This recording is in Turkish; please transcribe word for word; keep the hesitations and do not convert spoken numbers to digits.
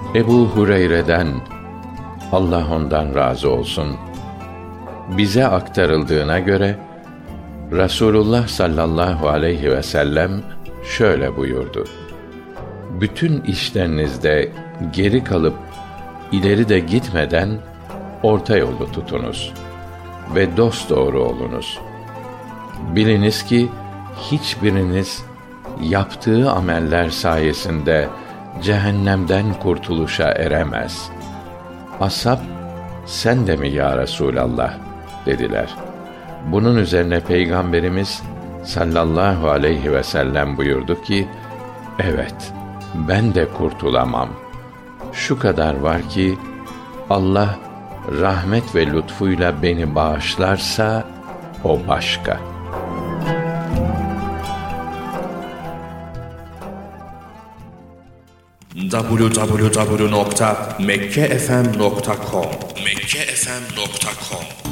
Ebu Hureyre'den, Allah ondan razı olsun, bize aktarıldığına göre Rasulullah sallallahu aleyhi ve sellem şöyle buyurdu: bütün işlerinizde geri kalıp ileri de gitmeden orta yolu tutunuz ve dosdoğru olunuz. Biliniz ki hiçbiriniz yaptığı ameller sayesinde cehennemden kurtuluşa eremez. Ashab, sen de mi ya Resûlallah dediler. Bunun üzerine Peygamberimiz sallallahu aleyhi ve sellem buyurdu ki, evet, ben de kurtulamam. Şu kadar var ki, Allah rahmet ve lütfuyla beni bağışlarsa, o başka. double-u double-u double-u nokta mekke f m nokta com mekke f m nokta com